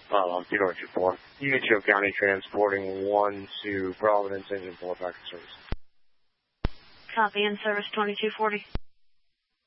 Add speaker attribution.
Speaker 1: Theodore 24. Mitchell County transporting 1 to Providence, engine 4 back in service.
Speaker 2: Copy, in service 2240.